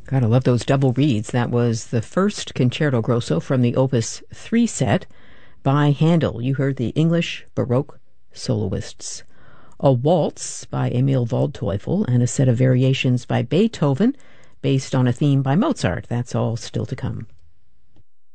Gotta love those double reeds. That was the first Concerto Grosso from the Opus 3 set by Handel. You heard the English Baroque soloists. A waltz by Emil Waldteufel and a set of variations by Beethoven based on a theme by Mozart. That's all still to come.